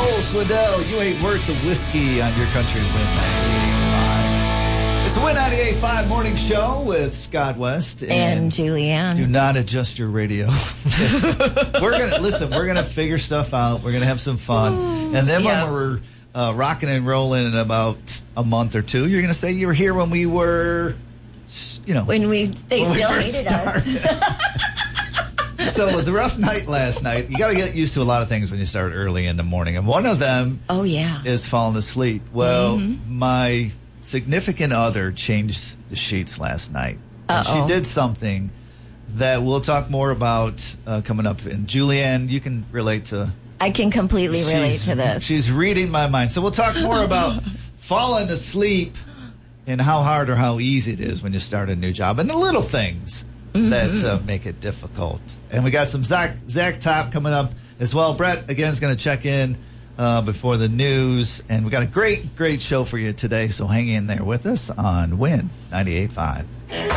Swindell, you ain't worth the whiskey on your country Win 98.5. It's the Win 98.5 morning show with Scott West and Julianne. Do not adjust your radio. We're gonna figure stuff out. We're gonna have some fun, and then when we're rocking and rolling in about a month or two, you're gonna say you were here when we were, when they still hated us. So it was a rough night last night. You got to get used to a lot of things when you start early in the morning. And one of them is falling asleep. Well, my significant other changed the sheets last night. And she did something that we'll talk more about coming up. And Julianne, you can relate to. I can completely relate to this. She's reading my mind. So we'll talk more about falling asleep and how hard or how easy it is when you start a new job. And the little things that make it difficult. And we got some Zach Top coming up as well. Brett, again, is going to check in before the news. And we got a great show for you today, so hang in there with us on Win 98.5.